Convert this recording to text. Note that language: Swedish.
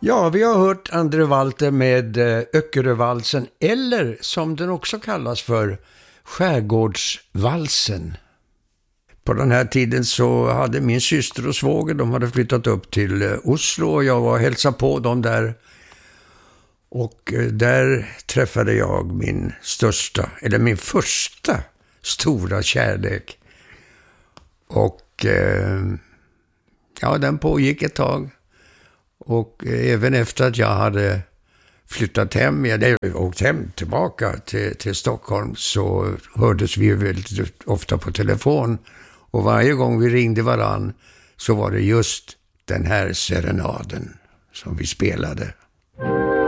Ja, vi har hört Andre Walter med Öckerövalsen, eller som den också kallas för, Skärgårdsvalsen. På den här tiden så hade min syster och svåger, de hade flyttat upp till Oslo och jag var och hälsade på dem där. Och där träffade jag min första stora kärlek. Och ja, den pågick ett tag. Och även efter att jag hade flyttat hem, jag hade åkt hem tillbaka till Stockholm, så hördes vi väldigt ofta på telefon. Och varje gång vi ringde varann så var det just den här serenaden som vi spelade.